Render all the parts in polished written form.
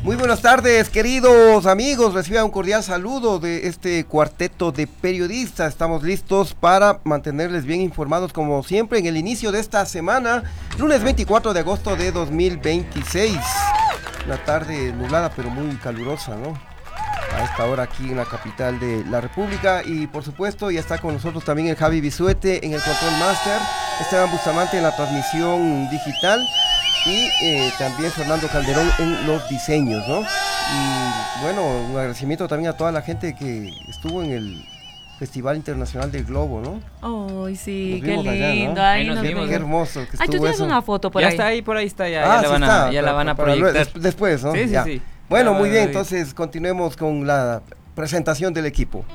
Muy buenas tardes, queridos amigos. Reciban un cordial saludo de este cuarteto de periodistas. Estamos listos para mantenerles bien informados como siempre en el inicio de esta semana, lunes 24 de agosto de 2026. Una tarde nublada pero muy calurosa, ¿no? A esta hora aquí en la capital de la República. Y por supuesto ya está con nosotros también el Javi Bisuete en el Control Master, Esteban Bustamante en la transmisión digital y también Fernando Calderón en los diseños, ¿no? Y bueno, un agradecimiento también a toda la gente que estuvo en el Festival Internacional del Globo, ¿no? Ay, sí, Nos qué vimos lindo. allá, ¿no? Ahí nos vimos. Qué hermoso que estuvo. Ay, tú tienes eso. una foto por Ya ahí. está ahí, por ahí está, ya Sí está, la van a proyectar. Después, ¿no? Sí. Bueno, Ya muy bien, va. entonces continuemos con la presentación del equipo.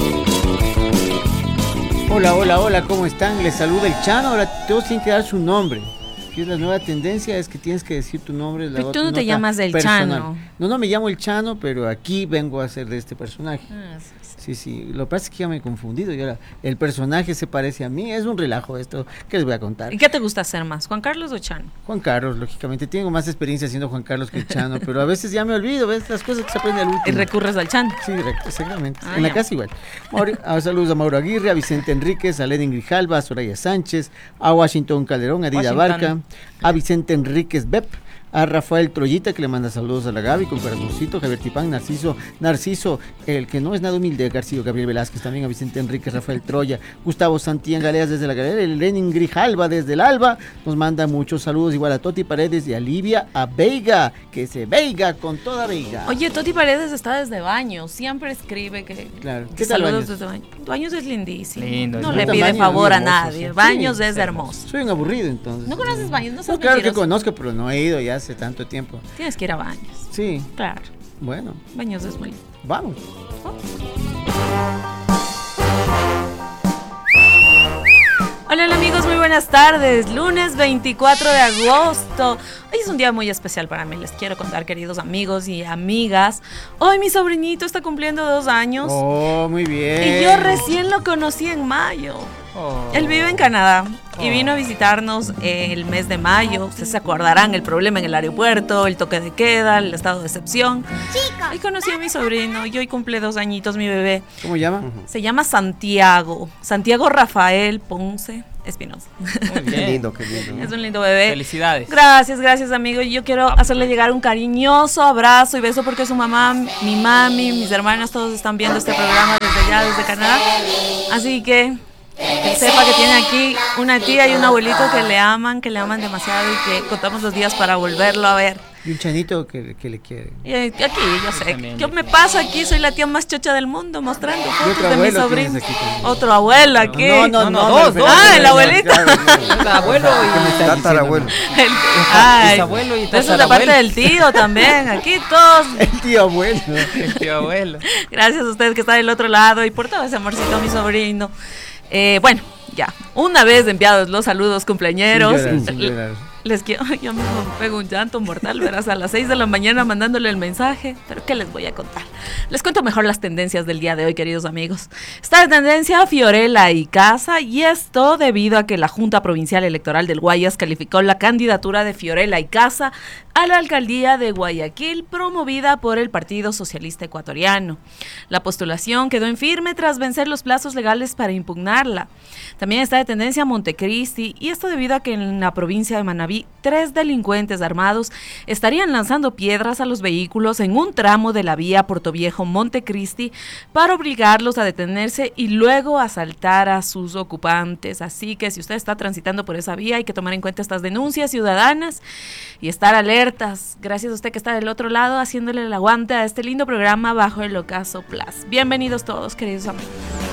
Hola, ¿cómo están? Les saluda el Chano. Ahora todos tienen que dar su nombre. Y la nueva tendencia es que tienes que decir tu nombre. Pero tú no te llamas el Chano. No me llamo el Chano, pero aquí vengo a ser de este personaje. Sí. Lo que pasa es que ya me he confundido. Y ahora el personaje se parece a mí. Es un relajo esto. ¿Qué les voy a contar? ¿Y qué te gusta hacer más, Juan Carlos o Chano? Juan Carlos, lógicamente. Tengo más experiencia siendo Juan Carlos que el Chano, pero a veces ya me olvido. ¿Ves? Las cosas que se aprenden al Y último. recurres al Chano. Sí, exactamente. Ah, en la ya. casa igual. Saludos a Mauro Aguirre, a Vicente Enríquez, a Lenin Grijalva, a Soraya Sánchez, a Washington Calderón, a Dida Barca, a Vicente Enríquez Bep, a Rafael Troyita, que le manda saludos a la Gaby con corazoncito, Javier Tipán, Narciso, el que no es nada humilde, García, Gabriel Velázquez, también a Vicente Enríquez, Rafael Troya, Gustavo Santillán Galeas desde la Galera, el Lenin Grijalva desde el Alba, nos manda muchos saludos, igual a Toti Paredes y a Livia, a Veiga, que se Veiga con toda Veiga. Oye, Toti Paredes está desde Baños. Siempre escribe que Claro. que ¿Qué tal saludos Baños? desde Baños. Baños es lindísimo. Lindo, no es le lindo. pide Baños favor es a hermoso, nadie. sí. Baños Sí, es hermoso. Soy un aburrido entonces. ¿No conoces Baños? No seas No, claro que mentiroso. conozco, pero no he ido ya hace tanto tiempo. Tienes que ir a Baños. Sí, Claro. bueno, Baños es muy lindo. vamos. Hola amigos, muy buenas tardes. Lunes 24 de agosto. Hoy es un día muy especial para mí. Les quiero contar, queridos amigos y amigas. Hoy mi sobrinito está cumpliendo 2 años. Oh, muy bien. Y yo recién lo conocí en mayo. Oh. Él vive en Canadá y vino a visitarnos el mes de mayo. Ustedes se acordarán el problema en el aeropuerto, el toque de queda, el estado de excepción. Ahí conocí a mi sobrino y hoy cumple 2 añitos mi bebé. ¿Cómo llama? Se llama Santiago Rafael Ponce Espinosa. Muy Qué bien. lindo. Es un lindo bebé. Felicidades. Gracias amigo. Y yo quiero hacerle llegar un cariñoso abrazo y beso porque su mamá, mi mami, mis hermanos, todos están viendo este programa desde allá, desde Canadá. Así que sepa que tiene aquí una tía y un abuelito que le aman demasiado y que contamos los días para volverlo a ver. Y un chanito que le quiere. Y aquí yo sé, también. yo me paso aquí, soy la tía más chocha del mundo mostrando fotos otro de mi abuelo sobrino. tienes aquí también. Otro abuelo aquí. No, dos. Ah, el abuelito. El abuelo y Tatarabuelo. Ay, bisabuelo y eso es de tatarabuelo. parte del tío también. Aquí todos. El tío abuelo. el tío abuelo. Gracias a usted que está del otro lado y por todo ese amorcito a mi sobrino. Bueno, ya. Una vez enviados los saludos cumpleañeros. Sin llorar. Les quiero, yo me pego un llanto mortal, verás, a las 6 de la mañana mandándole el mensaje, pero ¿qué les voy a contar? Les cuento mejor las tendencias del día de hoy, queridos amigos. Está de tendencia Fiorella y Casa, y esto debido a que la Junta Provincial Electoral del Guayas calificó la candidatura de Fiorella y Casa a la alcaldía de Guayaquil, promovida por el Partido Socialista Ecuatoriano. La postulación quedó en firme tras vencer los plazos legales para impugnarla. También está de tendencia Montecristi, y esto debido a que en la provincia de Manabí 3 delincuentes armados estarían lanzando piedras a los vehículos en un tramo de la vía Portoviejo-Montecristi para obligarlos a detenerse y luego asaltar a sus ocupantes. Así que si usted está transitando por esa vía, hay que tomar en cuenta estas denuncias ciudadanas y estar alertas. Gracias a usted que está del otro lado haciéndole el aguante a este lindo programa bajo el Ocaso Plus. Bienvenidos todos, queridos amigos.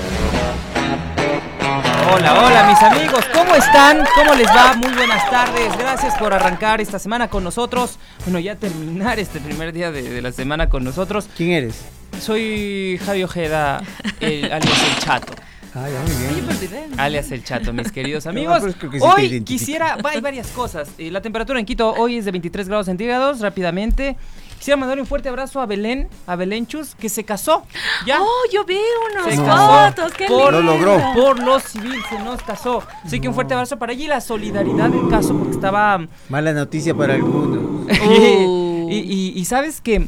Hola mis amigos, ¿cómo están? ¿Cómo les va? Muy buenas tardes, gracias por arrancar esta semana con nosotros. Bueno, ya terminar este primer día de la semana con nosotros. ¿Quién eres? Soy Javi Ojeda, alias El Chato. Ah, ya, muy bien. Alias El Chato, mis queridos amigos. pero creo que sí te Hoy identifico. quisiera, hay varias cosas. La temperatura en Quito hoy es de 23 grados centígrados, rápidamente. Quisiera mandar un fuerte abrazo a Belenchus, que se casó. ¿Ya? Oh, yo vi unas Se fotos, qué lindo. Lo logró. Por lo civil se nos casó. Así que un fuerte abrazo para allí, la solidaridad del caso, porque estaba... Mala noticia para algunos. y Y sabes que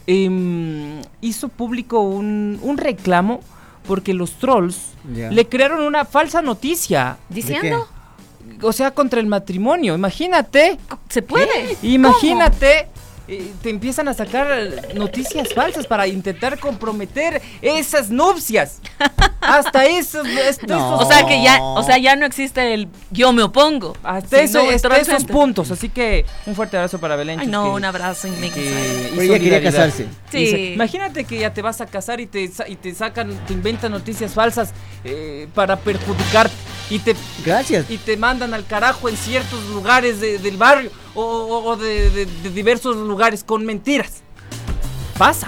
hizo público un reclamo porque los trolls le crearon una falsa noticia. ¿Diciendo? O sea, contra el matrimonio, imagínate. ¿Se puede? Imagínate. Te empiezan a sacar noticias falsas para intentar comprometer esas nupcias. Hasta esos, No. O sea, ya no existe el yo me opongo. hasta hasta esos puntos. Así que un fuerte abrazo para Belén. Ay, no, un abrazo inmenso. Pero ella quería casarse. Sí. Imagínate que ya te vas a casar y te inventan noticias falsas para perjudicarte Gracias. y te mandan al carajo en ciertos lugares del barrio o de diversos lugares con mentiras. Pasa.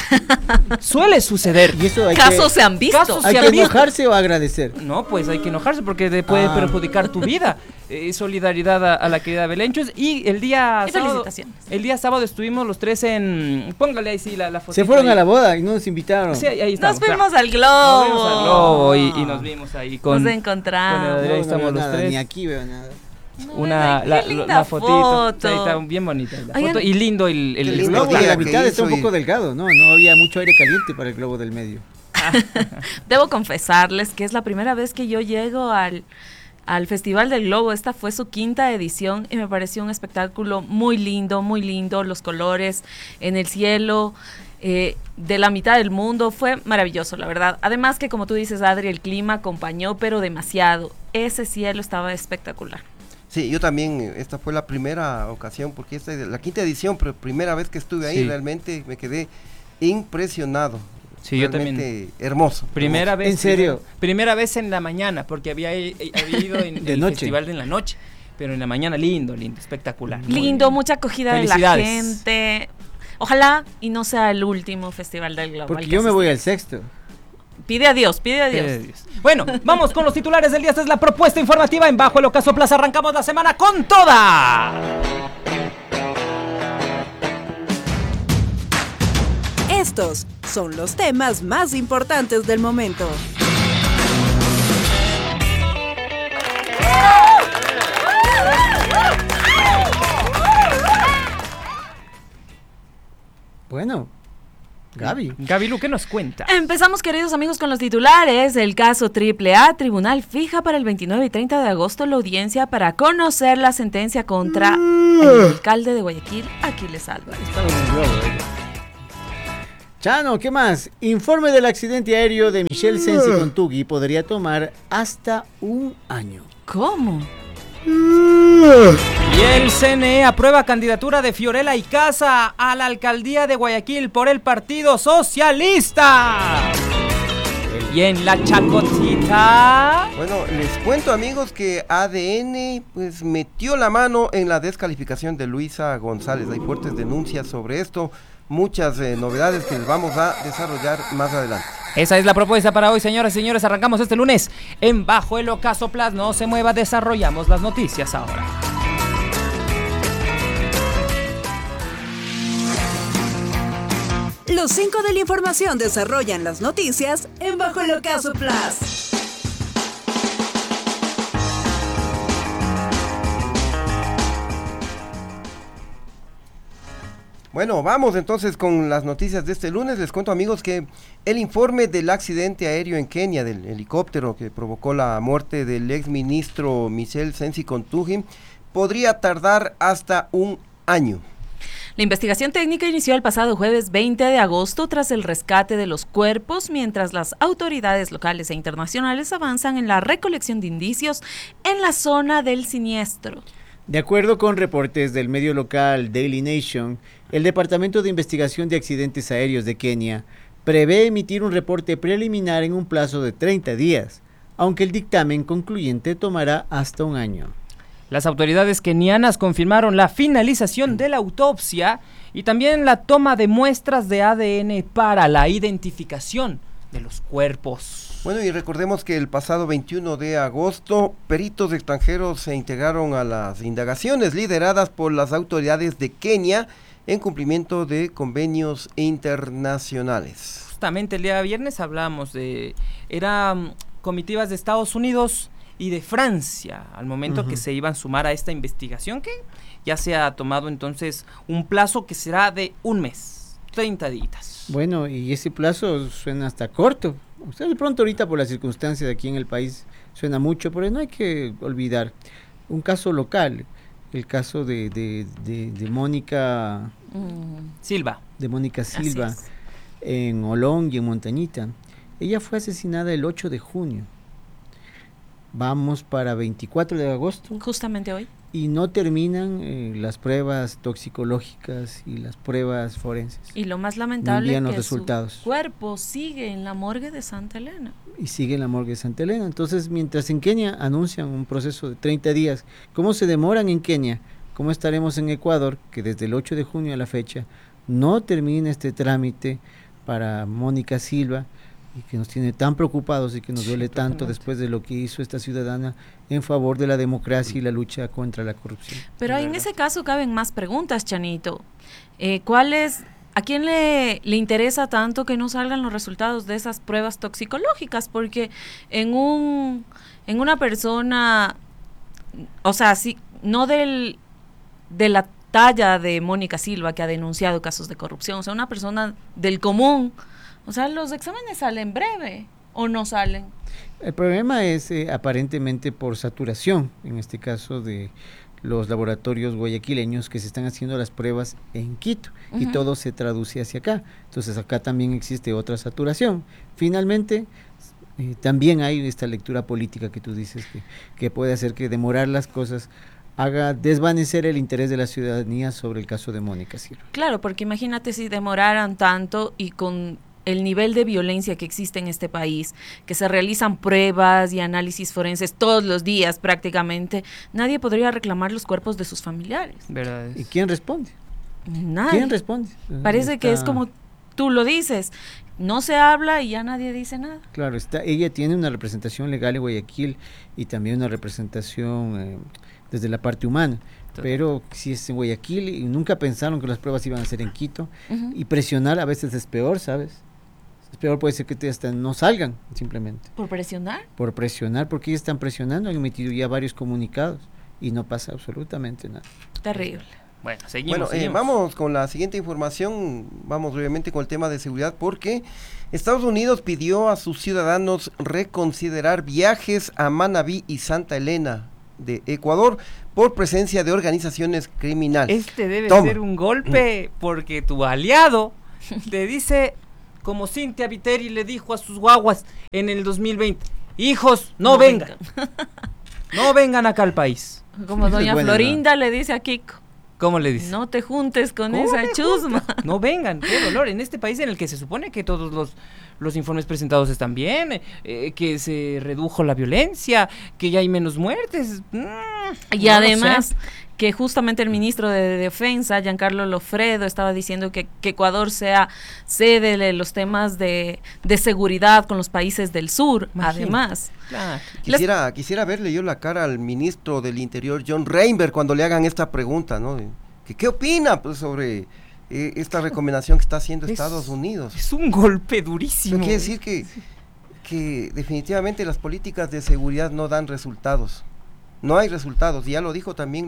Suele suceder. Y eso Casos se han visto. Casos ¿Hay se que han visto. enojarse o agradecer? No, pues hay que enojarse porque te puede perjudicar tu vida. Solidaridad a la querida Belenchos. Y el día Y sábado, felicitaciones. el día sábado estuvimos los tres en... Póngale ahí sí la foto. Se fueron a la boda y no nos invitaron. Sí, ahí estamos. Nos fuimos al globo. Nos vimos al globo y nos vimos ahí con... Nos encontramos. con el- ahí estamos veo los nada, tres. Ni aquí veo nada. Qué linda la fotito. foto. Sí, está bien bonita la Oigan, foto. Y lindo el El lindo globo día de la que mitad está un hizo poco delgado, ¿no? No había mucho aire caliente para el globo del medio. Debo confesarles que es la primera vez que yo llego al Festival del Globo. Esta fue su 5ª edición y me pareció un espectáculo muy lindo, los colores en el cielo de la mitad del mundo, fue maravilloso, la verdad. Además que, como tú dices, Adri, el clima acompañó, pero demasiado. Ese cielo estaba espectacular. Sí, yo también, esta fue la primera ocasión, porque esta es la 5ª edición, pero primera vez que estuve ahí, Sí. realmente me quedé impresionado. Sí, yo Realmente también. hermoso. Primera vez. ¿En serio? Primera vez en la mañana, porque había ido en De el noche. festival en la noche. Pero en la mañana lindo, espectacular. Muy Lindo, lindo. mucha acogida de la Felicidades. gente. Ojalá y no sea el último Festival del Globo. Porque al que yo me voy asistir. al sexto. Pide a Dios, pide a Dios. Dios. Bueno, vamos con los titulares del día. Esta es la propuesta informativa en Bajo el Ocaso Plaza. Arrancamos la semana con toda. Estos son los temas más importantes del momento. Bueno, Gaby. Gaby, ¿qué nos cuenta? Empezamos, queridos amigos, con los titulares. El caso AAA, Tribunal fija para el 29 y 30 de agosto la audiencia para conocer la sentencia contra el alcalde de Guayaquil, Aquiles Álvarez. Estamos en el globo, Chano, ¿qué más? Informe del accidente aéreo de Michelle Sensi Contugui podría tomar hasta un año. ¿Cómo? Y el CNE aprueba candidatura de Fiorella Icaza a la alcaldía de Guayaquil por el Partido Socialista. Y en la Chacotita. Bueno, les cuento, amigos, que ADN pues metió la mano en la descalificación de Luisa González. Hay fuertes denuncias sobre esto, muchas novedades que les vamos a desarrollar más adelante. Esa es la propuesta para hoy, señoras y señores. Arrancamos este lunes en Bajo el Ocaso Plus. No se mueva, desarrollamos las noticias ahora. Los 5 de la información desarrollan las noticias en Bajo el Ocaso Plus. Bueno, vamos entonces con las noticias de este lunes. Les cuento, amigos, que el informe del accidente aéreo en Kenia, del helicóptero que provocó la muerte del exministro Michelle Sensi Contugui, podría tardar hasta un año. La investigación técnica inició el pasado jueves 20 de agosto tras el rescate de los cuerpos, mientras las autoridades locales e internacionales avanzan en la recolección de indicios en la zona del siniestro. De acuerdo con reportes del medio local Daily Nation, el Departamento de Investigación de Accidentes Aéreos de Kenia prevé emitir un reporte preliminar en un plazo de 30 días, aunque el dictamen concluyente tomará hasta un año. Las autoridades kenianas confirmaron la finalización de la autopsia y también la toma de muestras de ADN para la identificación de los cuerpos. Bueno, y recordemos que el pasado 21 de agosto, peritos extranjeros se integraron a las indagaciones lideradas por las autoridades de Kenia en cumplimiento de convenios internacionales. Justamente el día viernes hablamos de... eran comitivas de Estados Unidos y de Francia al momento que se iban a sumar a esta investigación ya se ha tomado entonces un plazo que será de un mes, 30 días. Bueno, y ese plazo suena hasta corto. O sea, de pronto ahorita por las circunstancias de aquí en el país suena mucho, pero no hay que olvidar un caso local, el caso de Mónica Silva. De Mónica Silva en Olón y en Montañita. Ella fue asesinada el 8 de junio. Vamos para 24 de agosto. Justamente hoy. Y no terminan las pruebas toxicológicas y las pruebas forenses. Y lo más lamentable es que resultados. Su cuerpo sigue en la morgue de Santa Elena. Y sigue en la morgue de Santa Elena. Entonces, mientras en Kenia anuncian un proceso de 30 días, ¿cómo se demoran en Kenia? ¿Cómo estaremos en Ecuador, que desde el 8 de junio a la fecha no termina este trámite para Mónica Silva, y que nos tiene tan preocupados y que nos duele tanto después de lo que hizo esta ciudadana en favor de la democracia y la lucha contra la corrupción? Pero en ese caso caben más preguntas, Chanito. ¿A quién le interesa tanto que no salgan los resultados de esas pruebas toxicológicas? Porque en una persona, o sea, sí, no de la talla de Mónica Silva, que ha denunciado casos de corrupción, o sea, una persona del común. O sea, los exámenes salen breve o no salen. El problema es aparentemente por saturación, en este caso de los laboratorios guayaquileños que se están haciendo las pruebas en Quito, y todo se traduce hacia acá. Entonces acá también existe otra saturación. Finalmente, también hay esta lectura política que tú dices que puede hacer que demorar las cosas haga desvanecer el interés de la ciudadanía sobre el caso de Mónica Silva. Claro, porque imagínate si demoraran tanto y con el nivel de violencia que existe en este país, que se realizan pruebas y análisis forenses todos los días prácticamente, nadie podría reclamar los cuerpos de sus familiares. ¿Verdad? ¿Y quién responde? Nadie. ¿Quién responde? Parece que es como tú lo dices, no se habla y ya nadie dice nada. Claro, ella tiene una representación legal en Guayaquil y también una representación desde la parte humana. Pero si es en Guayaquil y nunca pensaron que las pruebas iban a ser en Quito, y presionar a veces es peor, ¿sabes? Es peor, puede ser que hasta no salgan simplemente. ¿Por presionar? Por presionar, porque ellos están presionando, han emitido ya varios comunicados y no pasa absolutamente nada. Terrible. Bueno, seguimos. Vamos con la siguiente información, vamos brevemente con el tema de seguridad, porque Estados Unidos pidió a sus ciudadanos reconsiderar viajes a Manabí y Santa Elena de Ecuador por presencia de organizaciones criminales. Este debe ser un golpe, porque tu aliado te dice, como Cintia Viteri le dijo a sus guaguas en el 2020, hijos, no vengan. No vengan acá al país. Como doña Florinda le dice a Kiko. ¿Cómo le dice? No te juntes con esa chusma. No vengan, qué dolor. En este país en el que se supone que todos los informes presentados están bien, que se redujo la violencia, que ya hay menos muertes. Y además, que justamente el ministro de Defensa, Giancarlo Lofredo, estaba diciendo que Ecuador sea sede de los temas de seguridad con los países del sur, además. Claro. Quisiera verle yo la cara al ministro del Interior, John Reinberg, cuando le hagan esta pregunta, ¿no? ¿Qué opina pues, sobre esta recomendación que está haciendo Estados Unidos? Es un golpe durísimo. Quiere decir que definitivamente las políticas de seguridad no dan resultados. No hay resultados, y ya lo dijo también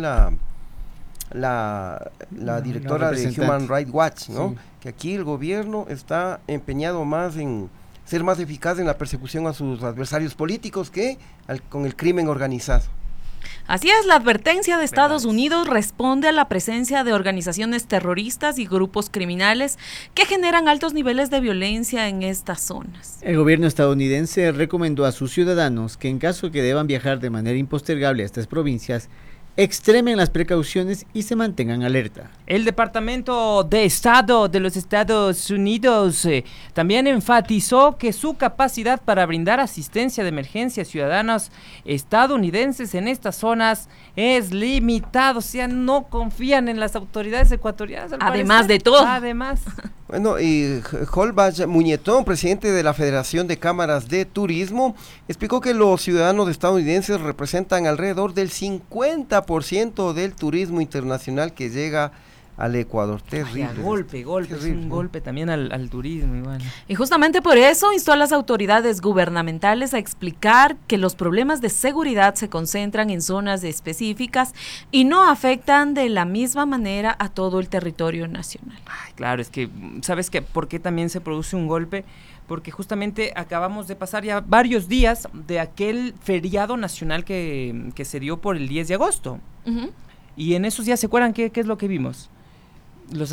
la directora de Human Rights Watch, ¿no? Sí. Que aquí el gobierno está empeñado más en ser más eficaz en la persecución a sus adversarios políticos que con el crimen organizado. Así es, la advertencia de Estados Unidos responde a la presencia de organizaciones terroristas y grupos criminales que generan altos niveles de violencia en estas zonas. El gobierno estadounidense recomendó a sus ciudadanos que en caso que deban viajar de manera impostergable a estas provincias, extremen las precauciones y se mantengan alerta. El Departamento de Estado de los Estados Unidos también enfatizó que su capacidad para brindar asistencia de emergencia a ciudadanos estadounidenses en estas zonas es limitado, o sea, no confían en las autoridades ecuatorianas. Además de todo. Además. Bueno, y Holbach Muñetón, presidente de la Federación de Cámaras de Turismo, explicó que los ciudadanos estadounidenses representan alrededor del 50% del turismo internacional que llega al Ecuador. Terrible. Golpe, Terrible, es un golpe también al turismo. Igual. Y justamente por eso instó a las autoridades gubernamentales a explicar que los problemas de seguridad se concentran en zonas específicas y no afectan de la misma manera a todo el territorio nacional. Ay, claro, es que, ¿sabes qué? ¿Por qué también se produce un golpe? Porque justamente acabamos de pasar ya varios días de aquel feriado nacional que se dio por el 10 de agosto. Uh-huh. Y en esos días, ¿se acuerdan qué es lo que vimos? Los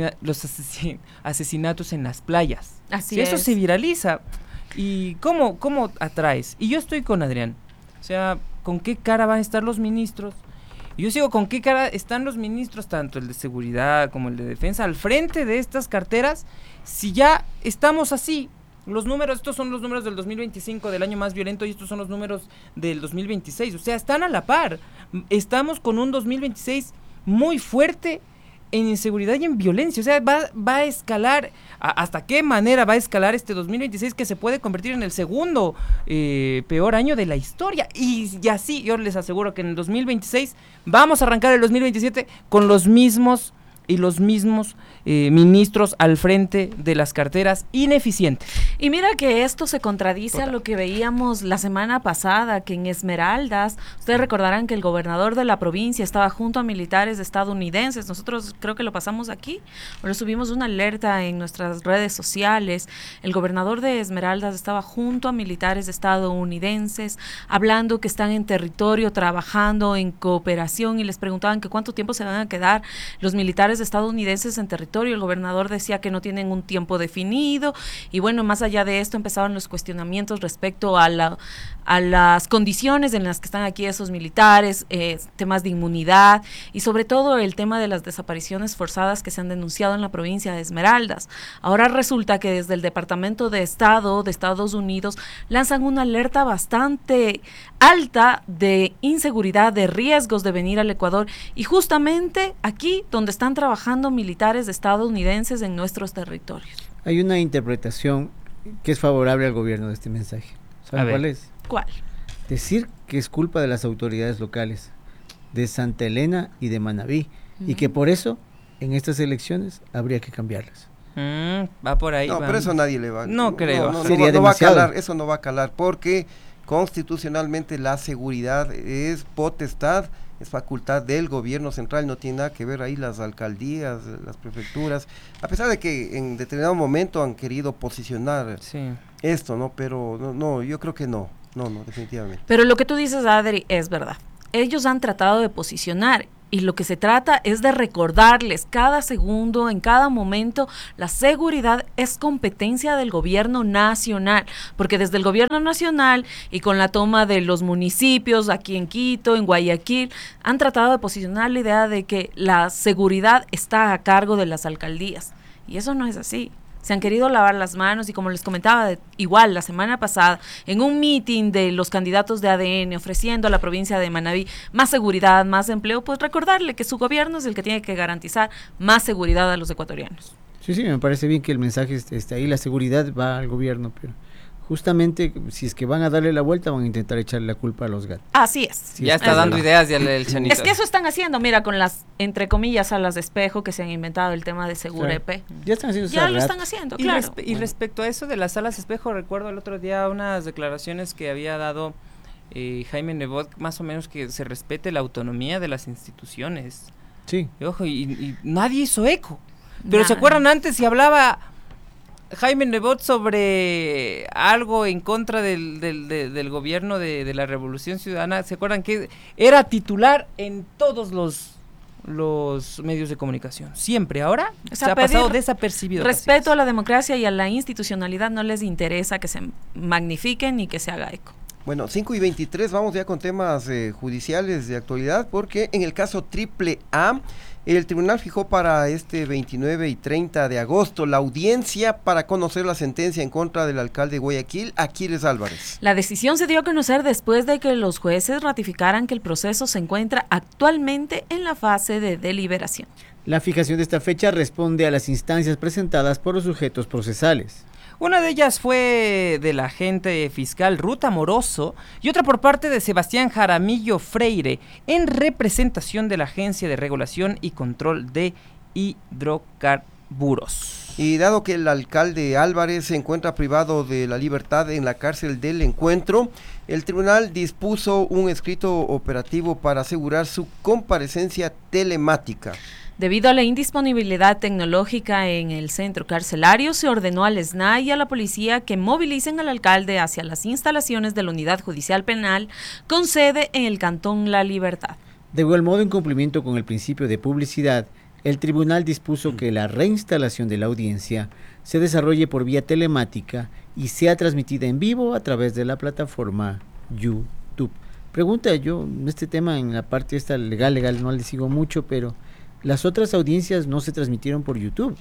asesinatos en las playas. Así si eso es. se viraliza, ¿y cómo atraes? Y yo estoy con Adrián. O sea, ¿con qué cara van a estar los ministros? Y yo sigo, ¿con qué cara están los ministros, tanto el de seguridad como el de defensa, al frente de estas carteras? Si ya estamos así, los números, estos son los números del 2025, del año más violento, y estos son los números del 2026. O sea, están a la par. Estamos con un 2026 muy fuerte en inseguridad y en violencia. O sea, va a escalar. ¿Hasta qué manera va a escalar este 2026 que se puede convertir en el segundo peor año de la historia? Y así, yo les aseguro que en el 2026 vamos a arrancar el 2027 con los mismos ministros al frente de las carteras ineficientes. Y mira que esto se contradice a lo que veíamos la semana pasada, que en Esmeraldas, ustedes recordarán que el gobernador de la provincia estaba junto a militares estadounidenses. Nosotros creo que lo pasamos aquí, pero subimos una alerta en nuestras redes sociales. El gobernador de Esmeraldas estaba junto a militares estadounidenses, hablando que están en territorio, trabajando en cooperación, y les preguntaban que cuánto tiempo se van a quedar los militares estadounidenses en territorio. El gobernador decía que no tienen un tiempo definido, y bueno, más allá de esto empezaron los cuestionamientos respecto a las condiciones en las que están aquí esos militares, temas de inmunidad y sobre todo el tema de las desapariciones forzadas que se han denunciado en la provincia de Esmeraldas. Ahora resulta que desde el Departamento de Estado de Estados Unidos lanzan una alerta bastante alta de inseguridad, de riesgos de venir al Ecuador, y justamente aquí donde están trabajando militares estadounidenses en nuestros territorios. Hay una interpretación que es favorable al gobierno de este mensaje. ¿Saben cuál es? ¿Cuál? Decir que es culpa de las autoridades locales, de Santa Elena y de Manabí, y que por eso en estas elecciones habría que cambiarlas. Va por ahí. No, pero eso nadie le va. No creo. No Sería va a calar, eso no va a calar, porque constitucionalmente la seguridad es potestad, es facultad del gobierno central, no tiene nada que ver ahí las alcaldías, las prefecturas, a pesar de que en determinado momento han querido posicionar esto, ¿no? Pero no, yo creo que no, definitivamente. Pero lo que tú dices, Adri, es verdad. Ellos han tratado de posicionar, y lo que se trata es de recordarles cada segundo, en cada momento, la seguridad es competencia del gobierno nacional, porque desde el gobierno nacional y con la toma de los municipios aquí en Quito, en Guayaquil, han tratado de posicionar la idea de que la seguridad está a cargo de las alcaldías, y eso no es así. Se han querido lavar las manos, y como les comentaba, igual la semana pasada, en un meeting de los candidatos de ADN ofreciendo a la provincia de Manabí más seguridad, más empleo, pues recordarle que su gobierno es el que tiene que garantizar más seguridad a los ecuatorianos. Sí, me parece bien que el mensaje esté ahí, la seguridad va al gobierno, pero justamente si es que van a darle la vuelta, van a intentar echarle la culpa a los gatos. Así es. Sí, ya está dando ideas ya el chanito. Es que eso están haciendo, mira, con las, entre comillas, salas de espejo que se han inventado el tema de Segurepe. Ya están haciendo Ya lo están haciendo, claro. Y respecto a eso de las salas de espejo, recuerdo el otro día unas declaraciones que había dado Jaime Nebot, más o menos que se respete la autonomía de las instituciones. Sí. Y ojo, y nadie hizo eco. Pero ¿se acuerdan antes si hablaba Jaime Nebot sobre algo en contra del gobierno de la Revolución Ciudadana? ¿Se acuerdan que era titular en todos los medios de comunicación? Siempre. Ahora se ha pasado desapercibido. Respeto a la democracia y a la institucionalidad, no les interesa que se magnifiquen ni que se haga eco. Bueno, 5:23, vamos ya con temas judiciales de actualidad, porque en el caso AAA, el tribunal fijó para este 29 y 30 de agosto la audiencia para conocer la sentencia en contra del alcalde de Guayaquil, Aquiles Álvarez. La decisión se dio a conocer después de que los jueces ratificaran que el proceso se encuentra actualmente en la fase de deliberación. La fijación de esta fecha responde a las instancias presentadas por los sujetos procesales. Una de ellas fue del agente fiscal Ruth Amoroso y otra por parte de Sebastián Jaramillo Freire en representación de la Agencia de Regulación y Control de hidrocarburos. Y dado que el alcalde Álvarez se encuentra privado de la libertad en la cárcel del Encuentro, el tribunal dispuso un escrito operativo para asegurar su comparecencia telemática. Debido a la indisponibilidad tecnológica en el centro carcelario, se ordenó al SNAI y a la policía que movilicen al alcalde hacia las instalaciones de la Unidad Judicial Penal con sede en el Cantón La Libertad. De igual modo, en cumplimiento con el principio de publicidad, el tribunal dispuso que la reinstalación de la audiencia se desarrolle por vía telemática y sea transmitida en vivo a través de la plataforma YouTube. Pregunta yo, este tema en la parte esta legal no le sigo mucho, pero las otras audiencias no se transmitieron por YouTube.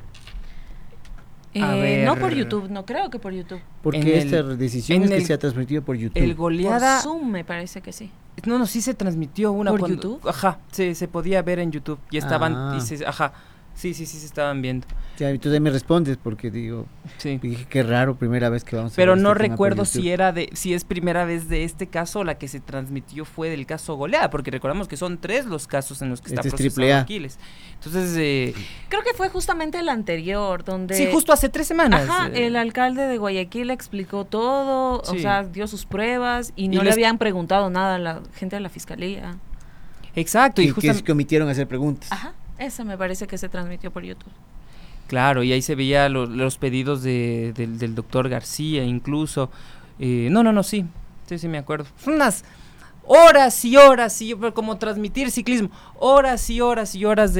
No por YouTube, no creo que por YouTube. Porque esta decisión es que se ha transmitido por YouTube. El goleada... Por Zoom me parece que sí. No, sí se transmitió una ¿Por YouTube? Ajá, se podía ver en YouTube y estaban, sí, se estaban viendo. Ya, entonces me respondes porque digo, sí. Dije qué raro, primera vez que vamos a pero ver no este tema recuerdo por YouTube. si es primera vez de este caso o la que se transmitió fue del caso goleada, porque recordamos que son 3 los casos en los que está procesado Aquiles. Entonces, creo que fue justamente el anterior, donde... Sí, justo hace 3 semanas. Ajá, el alcalde de Guayaquil explicó todo, sí. O sea, dio sus pruebas y no le habían preguntado nada a la gente de la fiscalía. Exacto. Y que omitieron hacer preguntas. Ajá, eso me parece que se transmitió por YouTube. Claro, y ahí se veía los pedidos del doctor García incluso. Sí me acuerdo. Unas horas y horas, como transmitir ciclismo, horas y horas y horas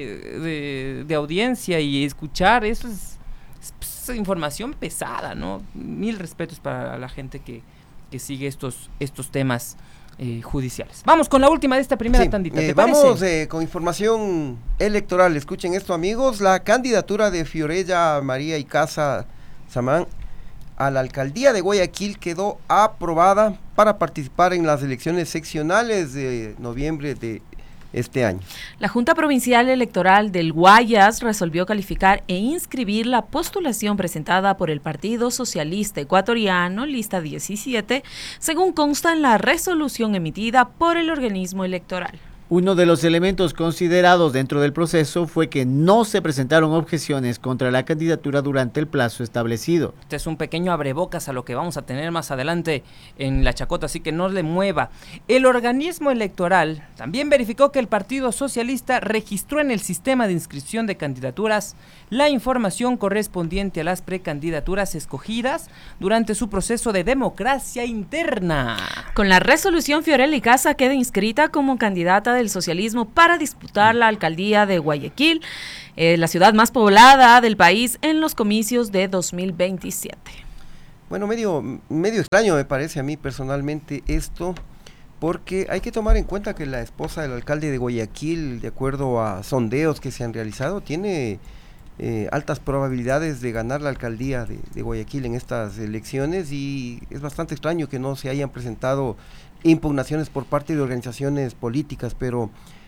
de audiencia y escuchar, eso es información pesada, ¿no? 1000 respetos para la gente que sigue estos temas judiciales. Vamos con la última de esta primera tandita, ¿te vamos parece? Con información electoral. Escuchen esto, amigos. La candidatura de Fiorella María Icaza Samán a la alcaldía de Guayaquil quedó aprobada para participar en las elecciones seccionales de noviembre de este año. La Junta Provincial Electoral del Guayas resolvió calificar e inscribir la postulación presentada por el Partido Socialista Ecuatoriano, lista 17, según consta en la resolución emitida por el organismo electoral. Uno de los elementos considerados dentro del proceso fue que no se presentaron objeciones contra la candidatura durante el plazo establecido. Este es un pequeño abrebocas a lo que vamos a tener más adelante en la chacota, así que no le mueva. El organismo electoral también verificó que el Partido Socialista registró en el sistema de inscripción de candidaturas la información correspondiente a las precandidaturas escogidas durante su proceso de democracia interna. Con la resolución, Fiorella Icaza queda inscrita como candidata del socialismo para disputar la alcaldía de Guayaquil, la ciudad más poblada del país, en los comicios de 2027. Bueno, medio extraño me parece a mí personalmente esto, porque hay que tomar en cuenta que la esposa del alcalde de Guayaquil, de acuerdo a sondeos que se han realizado, tiene altas probabilidades de ganar la alcaldía de Guayaquil en estas elecciones, y es bastante extraño que no se hayan presentado impugnaciones por parte de organizaciones políticas, pero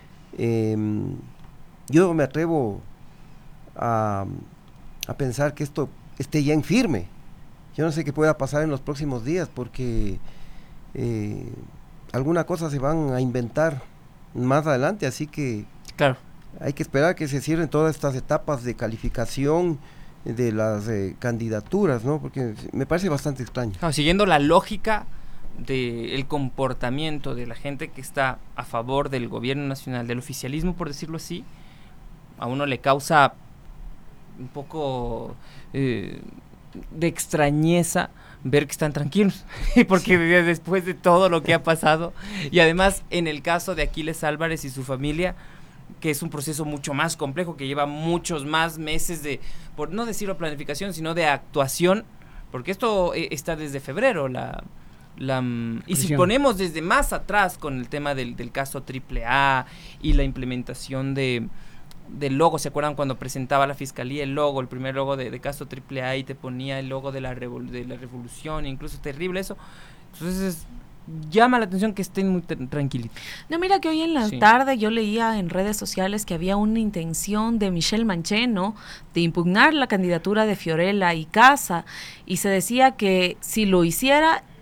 yo me atrevo a pensar que esto esté ya en firme. Yo no sé qué pueda pasar en los próximos días, porque alguna cosa se van a inventar más adelante, así que claro, hay que esperar que se cierren todas estas etapas de calificación de las candidaturas, ¿no? Porque me parece bastante extraño. Siguiendo la lógica del comportamiento de la gente que está a favor del gobierno nacional, del oficialismo, por decirlo así, a uno le causa un poco de extrañeza ver que están tranquilos, porque después de todo lo que ha pasado, y además en el caso de Aquiles Álvarez y su familia, que es un proceso mucho más complejo, que lleva muchos más meses de, por no decirlo planificación, sino de actuación, porque esto está desde febrero, y si ponemos desde más atrás con el tema del caso AAA y la implementación del logo, ¿se acuerdan cuando presentaba la fiscalía el primer logo de caso AAA, y te ponía el logo de la revolución, incluso terrible eso? Entonces llama la atención que estén muy tranquilitos. No, mira que hoy en la tarde yo leía en redes sociales que había una intención de Michelle Mancheno de impugnar la candidatura de Fiorella Icaza, y se decía que si lo hiciera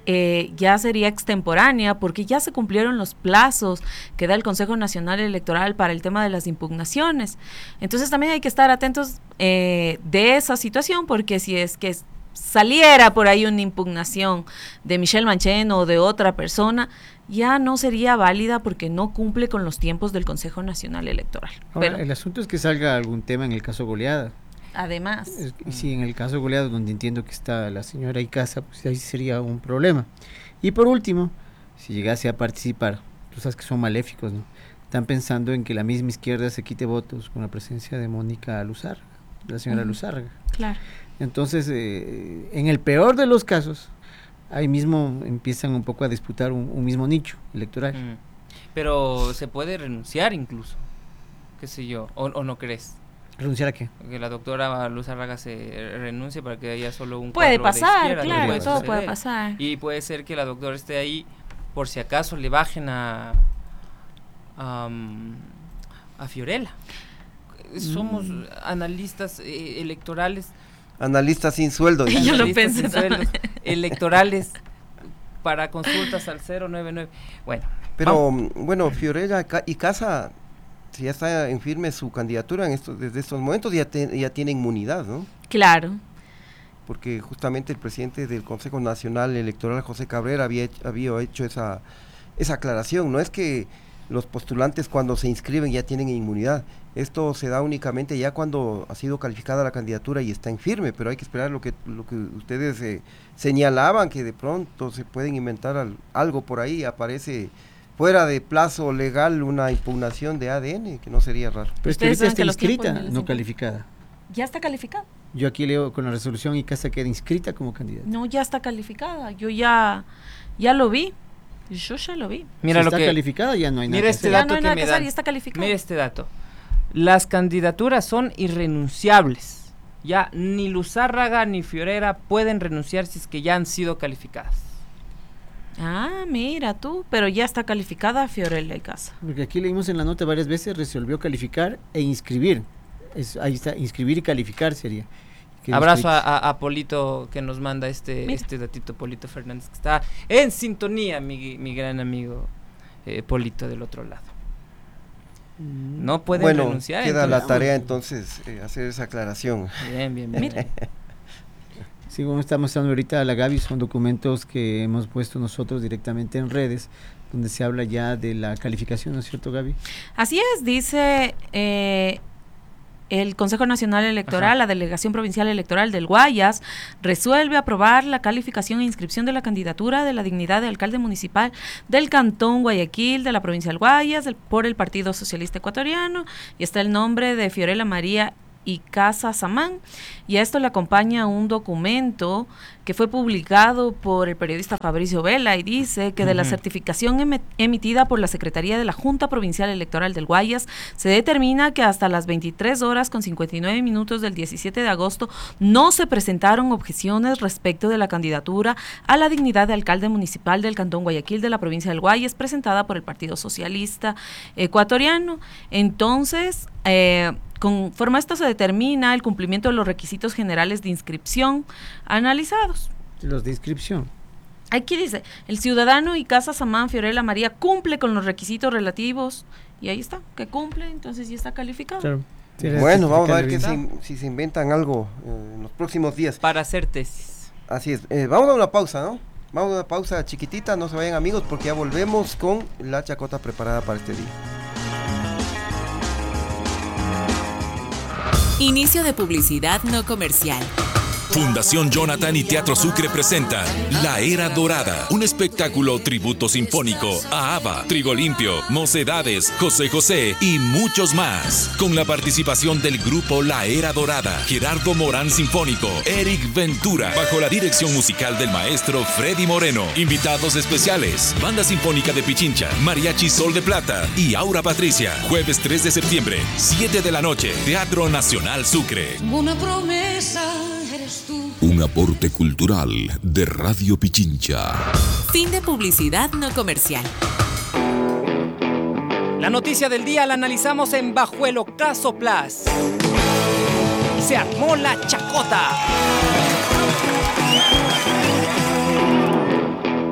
ya sería extemporánea porque ya se cumplieron los plazos que da el Consejo Nacional Electoral para el tema de las impugnaciones. Entonces también hay que estar atentos de esa situación, porque si es que saliera por ahí una impugnación de Michelle Manchen o de otra persona, ya no sería válida porque no cumple con los tiempos del Consejo Nacional Electoral. Ahora, Pero el asunto es que salga algún tema en el caso Goleada. además, Sí, en el caso Goleada, donde entiendo que está la señora Icaza, pues ahí sería un problema. Y por último, si llegase a participar, tú sabes que son maléficos, ¿no? Están pensando en que la misma izquierda se quite votos con la presencia de Mónica Luzárraga, la señora Luzárraga. claro. Entonces, en el peor de los casos, ahí mismo empiezan un poco a disputar un mismo nicho electoral. Pero se puede renunciar incluso, qué sé yo, o no crees. ¿Renunciar a qué? Que la doctora Luzárraga se renuncie para que haya solo un Puede cuadro de pasar, izquierda, claro, puede todo suceder. puede pasar. Y puede ser que la doctora esté ahí por si acaso le bajen a Fiorella. Somos analistas electorales. Analistas sin sueldo. Y yo lo analistas pensé sin sueldos electorales para consultas al 099. Bueno, Pero bueno, Fiorella Icaza, si ya está en firme su candidatura desde estos momentos, ya tiene inmunidad, ¿no? Claro. Porque justamente el presidente del Consejo Nacional Electoral, José Cabrera, había hecho esa aclaración. No es que los postulantes cuando se inscriben ya tienen inmunidad. Esto se da únicamente ya cuando ha sido calificada la candidatura y está en firme, pero hay que esperar lo que ustedes señalaban, que de pronto se pueden inventar algo por ahí, aparece fuera de plazo legal una impugnación de ADN, que no sería raro. Pero es que Ustedes ahorita saben está que los tiempos inscrita, no les no importan. calificada. Ya está calificada. Yo aquí leo con la resolución Icaza queda inscrita como candidata. No, ya está calificada. Yo ya lo vi. Yo ya lo vi. mira Si lo está que calificada ya no hay nada mira que este hacer. Ya dato no hay que nada me que hacer, dan. ya está calificada. Mira este dato. Las candidaturas son irrenunciables. Ya ni Luzárraga ni Fiorella pueden renunciar si es que ya han sido calificadas. Ah, mira tú, pero ya está calificada Fiorella Icaza. Porque aquí leímos en la nota varias veces, resolvió calificar e inscribir. Ahí está, inscribir y calificar sería. Que Abrazo inscritos. a Polito que nos manda este Mira. datito, Polito Fernández, que está en sintonía, mi gran amigo Polito del otro lado. No pueden Bueno, renunciar. queda la entonces- tarea entonces hacer esa aclaración. Bien. Mira. Sí, como está mostrando ahorita la Gaby, son documentos que hemos puesto nosotros directamente en redes, donde se habla ya de la calificación, ¿no es cierto, Gaby? Así es, dice el Consejo Nacional Electoral, Ajá. la Delegación Provincial Electoral del Guayas, resuelve aprobar la calificación e inscripción de la candidatura de la dignidad de alcalde municipal del Cantón Guayaquil, de la provincia del Guayas, por el Partido Socialista Ecuatoriano, y está el nombre de Fiorella María Icaza Samán, y a esto le acompaña un documento que fue publicado por el periodista Fabricio Vela y dice que de la certificación emitida por la Secretaría de la Junta Provincial Electoral del Guayas se determina que hasta las 23 horas con 59 minutos del 17 de agosto no se presentaron objeciones respecto de la candidatura a la dignidad de alcalde municipal del Cantón Guayaquil de la provincia del Guayas presentada por el Partido Socialista Ecuatoriano. Entonces, conforme a esto se determina el cumplimiento de los requisitos generales de inscripción analizados. Los de inscripción. Aquí dice, el ciudadano Icaza Samán Fiorella María cumple con los requisitos relativos, y ahí está, que cumple, entonces ya está calificado. Claro. Sí, Bueno, vamos a ver certificarle si se inventan algo en los próximos días. Para hacer tesis. Así es. Vamos a una pausa, ¿no? Vamos a una pausa chiquitita, no se vayan amigos, porque ya volvemos con la chacota preparada para este día. Inicio de publicidad no comercial. Fundación Jonathan y Teatro Sucre presentan La Era Dorada, un espectáculo tributo sinfónico a ABBA, Trigo Limpio, Mocedades, José José y muchos más. Con la participación del grupo La Era Dorada, Gerardo Morán Sinfónico, Eric Ventura, bajo la dirección musical del maestro Freddy Moreno. Invitados especiales, Banda Sinfónica de Pichincha, Mariachi Sol de Plata y Aura Patricia. Jueves 3 de septiembre, 7 de la noche, Teatro Nacional Sucre. Una promesa eres tú. Un aporte cultural de Radio Pichincha. Fin de publicidad no comercial. La noticia del día la analizamos en Bajo el Ocaso Plus. Se armó la chacota.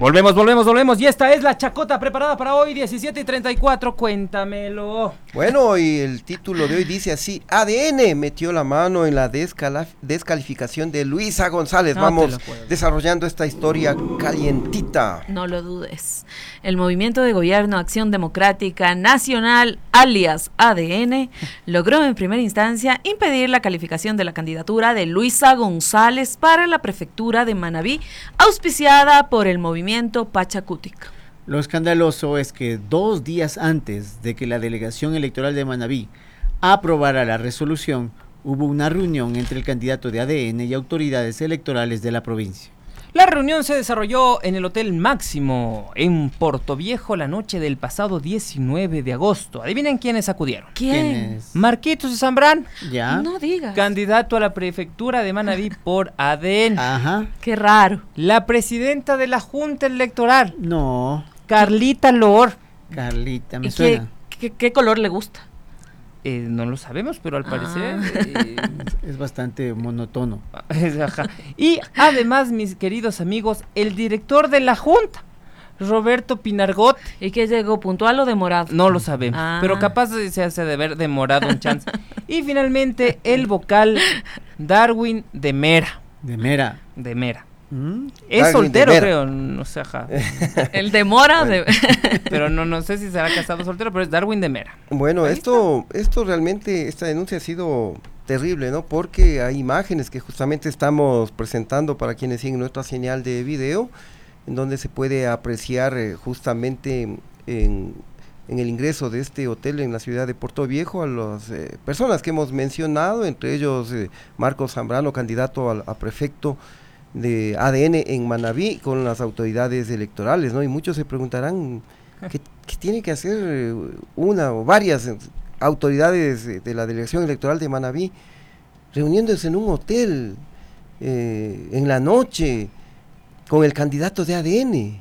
Volvemos. Y esta es la chacota preparada para hoy, 17:34. Cuéntamelo. Bueno, y el título de hoy dice así: ADN metió la mano en la descalificación de Luisa González. Vamos desarrollando esta historia calientita. No lo dudes. El Movimiento de Gobierno Acción Democrática Nacional, alias ADN, logró en primera instancia impedir la calificación de la candidatura de Luisa González para la prefectura de Manabí, auspiciada por el movimiento Pachacútic. Lo escandaloso es que 2 días antes de que la delegación electoral de Manabí aprobara la resolución, hubo una reunión entre el candidato de ADN y autoridades electorales de la provincia. La reunión se desarrolló en el Hotel Máximo, en Portoviejo, la noche del pasado 19 de agosto. ¿Adivinen quiénes acudieron? ¿Quién? Marquitos de Zambrán. ¿Ya? No digas. Candidato a la prefectura de Manabí por ADN. Ajá. Qué raro. La presidenta de la Junta Electoral, No, Carlita Loor. Carlita, me ¿Y suena. qué color le gusta? No lo sabemos, pero al parecer... Es bastante monótono. Ajá. Y además, mis queridos amigos, el director de la Junta, Roberto Pinargot. ¿Y qué llegó, puntual o demorado? No lo sabemos, pero capaz se hace de haber demorado un chance. Y finalmente, el vocal Darwin de Mera. De Mera. De Mera. ¿Mm? Es Darwin soltero, de Mera. creo, no sé, ajá. El demora de... Pero no sé si será casado o soltero, pero es Darwin de Mera. Bueno, esto realmente, esta denuncia ha sido terrible, ¿no? Porque hay imágenes que justamente estamos presentando para quienes siguen nuestra señal de video, en donde se puede apreciar justamente en el ingreso de este hotel en la ciudad de Portoviejo a las personas que hemos mencionado, entre ellos Marcos Zambrano, candidato a prefecto de ADN en Manabí, con las autoridades electorales, ¿no? Y muchos se preguntarán qué tiene que hacer una o varias autoridades de la delegación electoral de Manabí reuniéndose en un hotel en la noche con el candidato de ADN.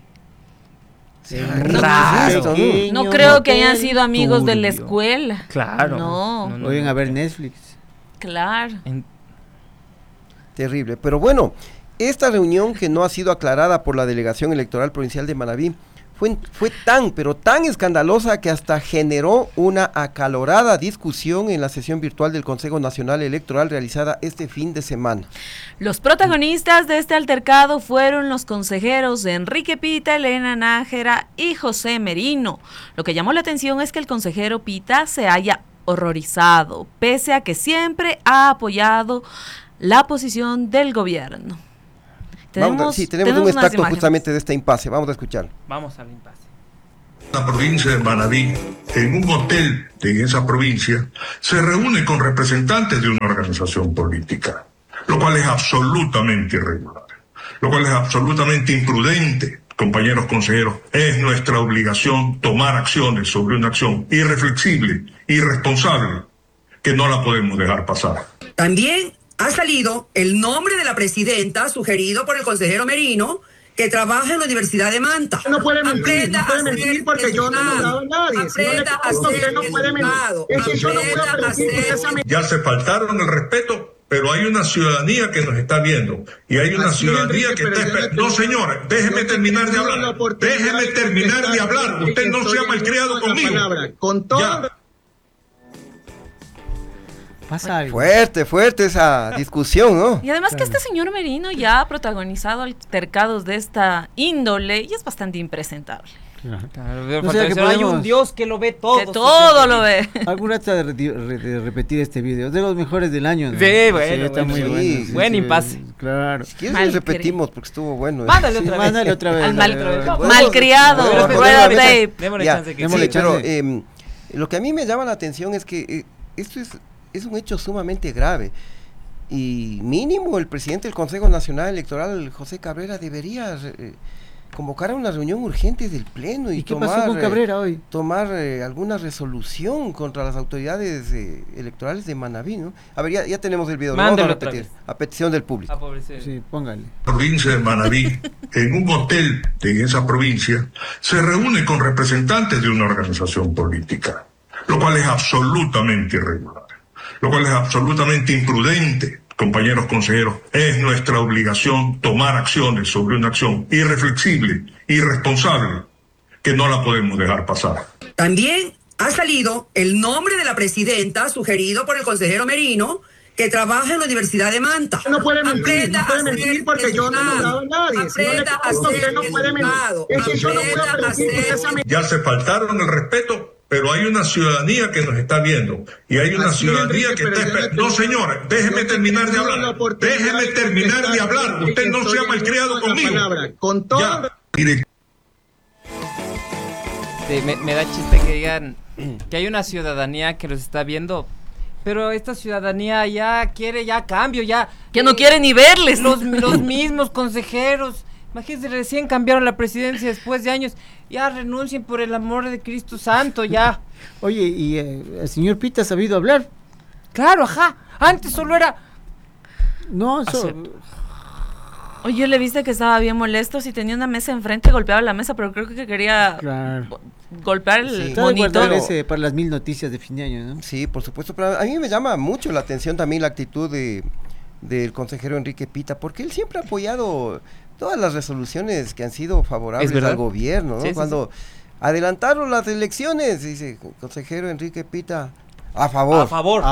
Raro. No creo que hayan sido amigos de la escuela. Claro. No. Oigan a ver Netflix. Claro. Terrible, pero bueno, esta reunión, que no ha sido aclarada por la Delegación Electoral Provincial de Manabí, fue tan escandalosa que hasta generó una acalorada discusión en la sesión virtual del Consejo Nacional Electoral realizada este fin de semana. Los protagonistas de este altercado fueron los consejeros Enrique Pita, Elena Nájera y José Merino. Lo que llamó la atención es que el consejero Pita se haya horrorizado, pese a que siempre ha apoyado la posición del gobierno. Tenemos un extracto justamente de este impasse, vamos a escuchar. Vamos al impasse. La provincia de Manabí, en un hotel de esa provincia, se reúne con representantes de una organización política, lo cual es absolutamente irregular, lo cual es absolutamente imprudente. Compañeros consejeros, es nuestra obligación tomar acciones sobre una acción irreflexible, irresponsable, que no la podemos dejar pasar. También ha salido el nombre de la presidenta sugerido por el consejero Merino, que trabaja en la Universidad de Manta. No puede mentir, porque yo no he nombrado a nadie. Usted no puede mentir. Es que yo no puedo permitir que esa mentira. Ya se faltaron el respeto, pero hay una ciudadanía que nos está viendo. Y hay una ciudadanía que está esperando. No, señores, déjeme terminar de hablar. Déjeme terminar de hablar. Usted no sea malcriado conmigo. Con todo. Fuerte esa discusión, ¿no? Y además que este señor Merino ya ha protagonizado altercados de esta índole y es bastante impresentable. Claro, hay un Dios que lo ve todo. Que todo lo ve. Alguna trata de repetir este video, de los mejores del año, ¿no? Sí, bueno, está muy bueno. Buen impasse. Claro. Si quieres repetimos porque estuvo bueno. Mándale otra vez. Al malcriado, rueda tape. Démosle chance. Pero lo que a mí me llama la atención es que esto es un hecho sumamente grave y mínimo el presidente del Consejo Nacional Electoral, José Cabrera, debería convocar a una reunión urgente del Pleno y qué pasó con Cabrera hoy? Tomar alguna resolución contra las autoridades electorales de Manabí, ¿no? A ver, ya tenemos el video, vamos a repetir, a petición del público. Sí, póngale. La provincia de Manabí, en un hotel de esa provincia, se reúne con representantes de una organización política, lo cual es absolutamente irregular, lo cual es absolutamente imprudente. compañeros consejeros, es nuestra obligación tomar acciones sobre una acción irreflexible, irresponsable, que no la podemos dejar pasar. También ha salido el nombre de la presidenta sugerido por el consejero Merino, que trabaja en la Universidad de Manta. No puede mentir, porque yo no he nombrado a nadie. Usted no puede mentir. Es que yo no puedo permitir que esa Ya se faltaron el respeto, pero hay una ciudadanía que nos está viendo y hay una ciudadanía que está esperando. No, señor, déjeme terminar de hablar. Déjeme terminar de hablar. Usted no sea malcriado conmigo. Con todo. Me da chiste que digan que hay una ciudadanía que los está viendo, pero esta ciudadanía ya quiere cambio, que no quiere ni verles. Los mismos consejeros, imagínense, recién cambiaron la presidencia después de años, ya renuncien por el amor de Cristo Santo, ya. Oye, ¿y el señor Pita ha sabido hablar? Claro, ajá, antes solo era... No, eso... Oye, yo le viste que estaba bien molesto, si tenía una mesa enfrente golpeaba la mesa, pero creo que quería golpear el monitor. Para las 1000 noticias de fin de año, ¿no? Sí, por supuesto, pero a mí me llama mucho la atención también la actitud del consejero Enrique Pita, porque él siempre ha apoyado todas las resoluciones que han sido favorables al gobierno, ¿no? Sí, Cuando adelantaron las elecciones, dice consejero Enrique Pita, a favor.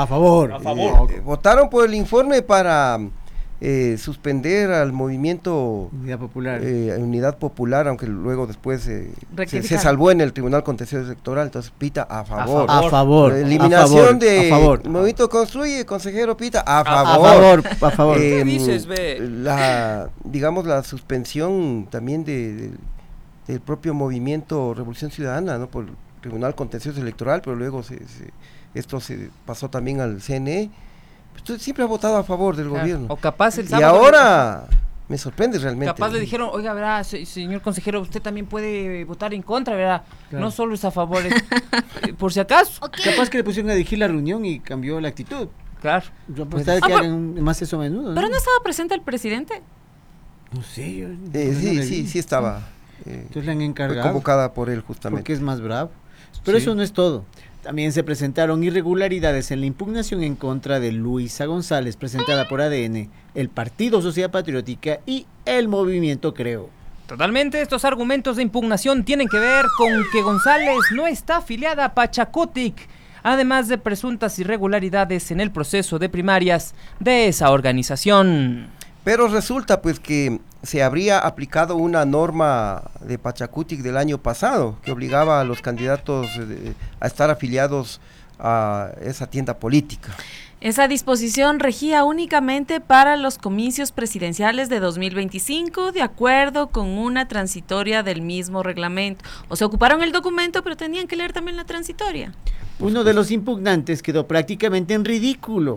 Votaron por el informe para... suspender al movimiento Unidad Popular, aunque luego después se salvó en el Tribunal Contencioso Electoral. Entonces Pita a favor. Eliminación de Movimiento Construye, consejero Pita a favor. ¿Qué dices, la suspensión también del propio movimiento Revolución Ciudadana, ¿no? Por el Tribunal Contencioso Electoral, pero luego esto se pasó también al CNE. Usted siempre ha votado a favor del gobierno. O capaz el sábado. Y ahora me sorprende realmente. Capaz le dijeron, oiga, verá, señor consejero, usted también puede votar en contra, verá. Claro. No solo es a favor, por si acaso. Okay. Capaz que le pusieron a dirigir la reunión y cambió la actitud. Claro. Pues que hagan más eso a menudo, ¿no? ¿Pero no estaba presente el presidente? No sé, yo... sí estaba. Entonces le han encargado. Fue convocada por él justamente. Porque es más bravo. Pero eso no es todo. También se presentaron irregularidades en la impugnación en contra de Luisa González, presentada por ADN, el Partido Sociedad Patriótica y el Movimiento Creo. Totalmente, estos argumentos de impugnación tienen que ver con que González no está afiliada a Pachacutic, además de presuntas irregularidades en el proceso de primarias de esa organización. Pero resulta pues que se habría aplicado una norma de Pachacutic del año pasado que obligaba a los candidatos a estar afiliados a esa tienda política. Esa disposición regía únicamente para los comicios presidenciales de 2025, de acuerdo con una transitoria del mismo reglamento. O sea, ocuparon el documento, pero tenían que leer también la transitoria. Uno de los impugnantes quedó prácticamente en ridículo.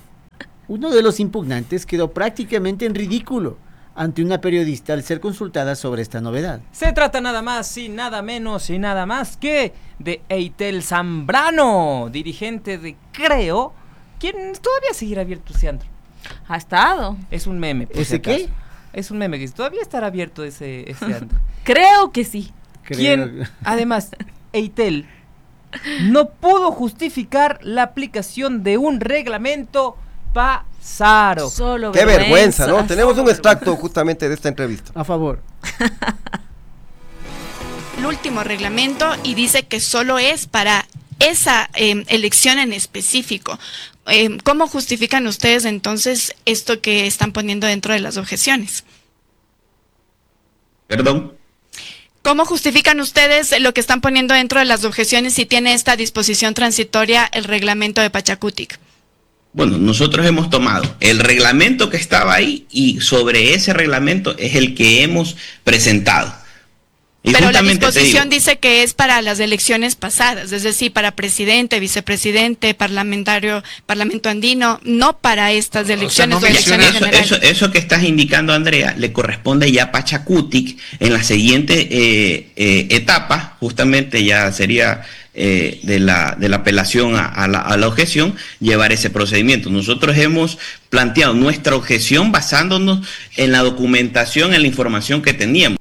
Ante una periodista al ser consultada sobre esta novedad. Se trata nada más y nada menos y nada más que de Eitel Zambrano, dirigente de Creo, quien todavía seguirá abierto ese antro. Ha estado. Es un meme. ¿Ese qué? Es un meme que todavía estará abierto ese antro. Creo que sí. Quien, además, Eitel no pudo justificar la aplicación de un reglamento Pazaro. Qué vergüenza, ¿no? Tenemos un extracto justamente de esta entrevista. A favor. El último reglamento y dice que solo es para esa elección en específico. ¿Cómo justifican ustedes entonces esto que están poniendo dentro de las objeciones? ¿Perdón? ¿Cómo justifican ustedes lo que están poniendo dentro de las objeciones si tiene esta disposición transitoria el reglamento de Pachacutic? Bueno, nosotros hemos tomado el reglamento que estaba ahí y sobre ese reglamento es el que hemos presentado. Y pero la disposición dice que es para las elecciones pasadas, es decir, para presidente, vicepresidente, parlamento andino, no para estas elecciones. O sea, elecciones generales. Eso que estás indicando, Andrea, le corresponde ya a Pachacutic en la siguiente etapa, justamente ya sería de la apelación a la objeción, llevar ese procedimiento. Nosotros hemos planteado nuestra objeción basándonos en la documentación, en la información que teníamos.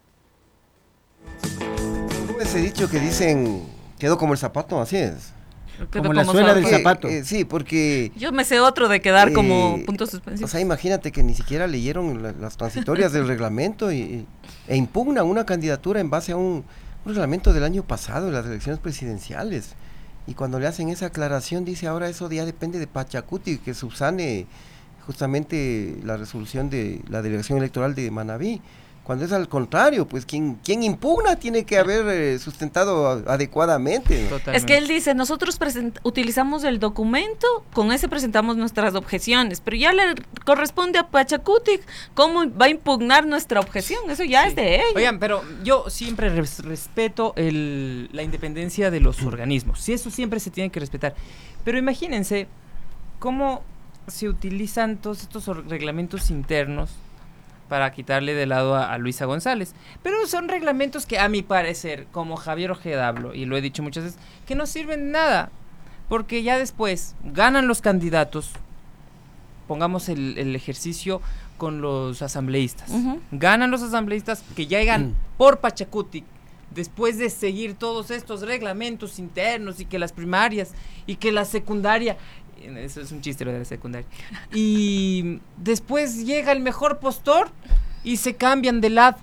Ese dicho que dicen, quedó como el zapato, así es. Como la suela del zapato. Sí, porque... Yo me sé otro de quedar como puntos suspensivos. O sea, imagínate que ni siquiera leyeron las transitorias del reglamento e impugnan una candidatura en base a un reglamento del año pasado, de las elecciones presidenciales. Y cuando le hacen esa aclaración, dice ahora eso ya depende de Pachacuti, que subsane justamente la resolución de la delegación electoral de Manabí. Cuando es al contrario, pues quien impugna tiene que haber sustentado adecuadamente. Totalmente. Es que él dice, nosotros utilizamos el documento, con ese presentamos nuestras objeciones, pero ya le corresponde a Pachacuti cómo va a impugnar nuestra objeción, eso ya es de ellos. Oigan, pero yo siempre respeto la independencia de los organismos, y eso siempre se tiene que respetar. Pero imagínense cómo se utilizan todos estos reglamentos internos para quitarle de lado a Luisa González, pero son reglamentos que a mi parecer, como Javier Ojeda hablo, y lo he dicho muchas veces, que no sirven de nada, porque ya después ganan los candidatos, pongamos el ejercicio con los asambleístas, ganan los asambleístas que llegan por Pachacuti, después de seguir todos estos reglamentos internos, y que las primarias, y que la secundaria, eso es un chiste lo de la secundaria, y después llega el mejor postor y se cambian de lado,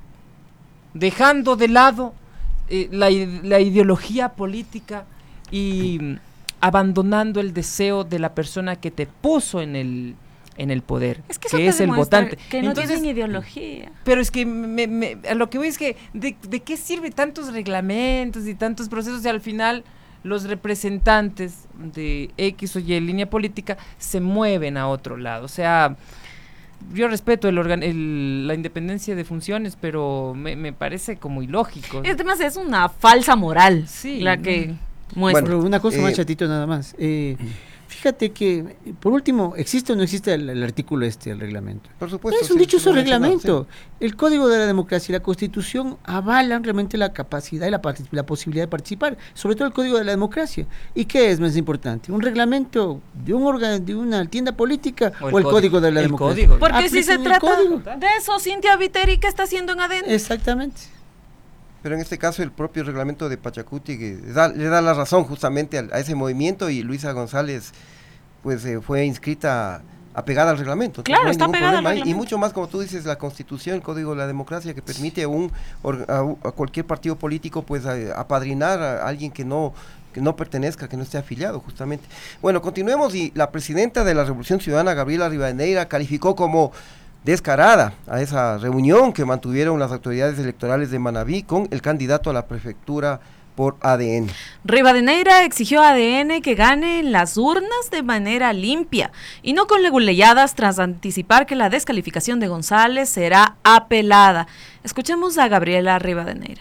dejando de lado la ideología política y abandonando el deseo de la persona que te puso en el poder, que es el votante. Que no tienen ideología. Pero es que a lo que voy es que ¿de qué sirve tantos reglamentos y tantos procesos si al final los representantes de X o Y línea política se mueven a otro lado? O sea, yo respeto la independencia de funciones, pero me parece como ilógico. Además es una falsa moral, sí, la que muestra. Bueno, una cosa más, chatito, nada más. Fíjate que, por último, ¿existe o no existe el artículo el reglamento? Por supuesto. Es un dichoso reglamento. Sí. El Código de la Democracia y la Constitución avalan realmente la capacidad y la posibilidad de participar, sobre todo el Código de la Democracia. ¿Y qué es más importante? ¿Un reglamento de un órgano, de una tienda política o el Código de la Democracia? Código. Porque si se trata de eso, Cintia Viteri, ¿qué está haciendo en ADN? Exactamente. Pero en este caso el propio reglamento de Pachacuti le da la razón justamente a ese movimiento, y Luisa González pues fue inscrita apegada al reglamento. Claro, no está apegada al reglamento. Y mucho más, como tú dices, la Constitución, el Código de la Democracia, que permite a cualquier partido político pues apadrinar a alguien que no pertenezca, que no esté afiliado justamente. Bueno, continuemos, y la presidenta de la Revolución Ciudadana, Gabriela Rivadeneira, calificó como descarada a esa reunión que mantuvieron las autoridades electorales de Manabí con el candidato a la prefectura por ADN. Rivadeneira exigió a ADN que gane en las urnas de manera limpia y no con leguleyadas, tras anticipar que la descalificación de González será apelada. Escuchemos a Gabriela Rivadeneira.